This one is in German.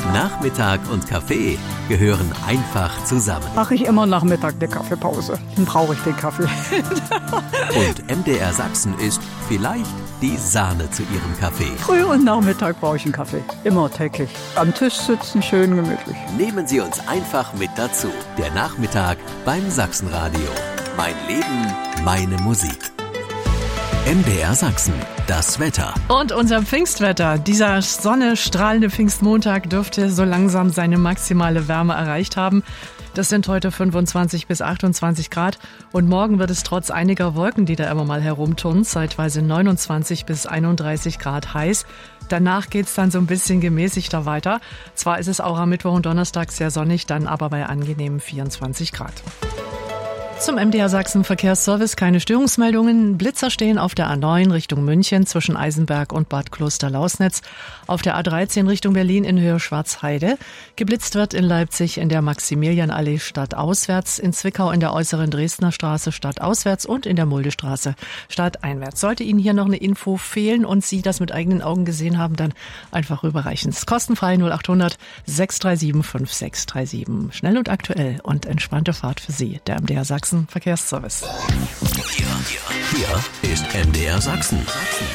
Nachmittag und Kaffee gehören einfach zusammen. Mache ich immer Nachmittag eine Kaffeepause. Dann brauche ich den Kaffee. Und MDR Sachsen ist vielleicht die Sahne zu ihrem Kaffee. Früh und Nachmittag brauche ich einen Kaffee. Immer täglich. Am Tisch sitzen, schön gemütlich. Nehmen Sie uns einfach mit dazu. Der Nachmittag beim Sachsenradio. Mein Leben, meine Musik. MDR Sachsen, das Wetter. Und unser Pfingstwetter. Dieser sonnestrahlende Pfingstmontag dürfte so langsam seine maximale Wärme erreicht haben. Das sind heute 25 bis 28 Grad. Und morgen wird es trotz einiger Wolken, die da immer mal herumturnen, zeitweise 29 bis 31 Grad heiß. Danach geht's dann so ein bisschen gemäßigter weiter. Zwar ist es auch am Mittwoch und Donnerstag sehr sonnig, dann aber bei angenehmen 24 Grad. Zum MDR Sachsen Verkehrsservice keine Störungsmeldungen. Blitzer stehen auf der A9 Richtung München zwischen Eisenberg und Bad Kloster-Lausnitz. Auf der A13 Richtung Berlin in Höhe Schwarzheide. Geblitzt wird in Leipzig in der Maximilianallee stadtauswärts, in Zwickau in der äußeren Dresdner Straße stadtauswärts und in der Muldestraße stadteinwärts. Sollte Ihnen hier noch eine Info fehlen und Sie das mit eigenen Augen gesehen haben, dann einfach rüberreichen. Es ist kostenfrei 0800 637 5637. Schnell und aktuell und entspannte Fahrt für Sie, der MDR Sachsen Verkehrsservice. Hier ist MDR Sachsen.